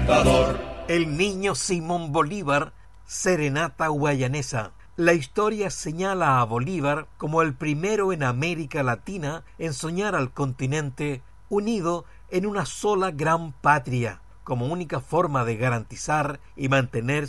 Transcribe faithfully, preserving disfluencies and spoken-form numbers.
Libertador. El niño Simón Bolívar, serenata guayanesa. La historia señala a Bolívar como el primero en América Latina en soñar al continente unido en una sola gran patria, como única forma de garantizar y mantener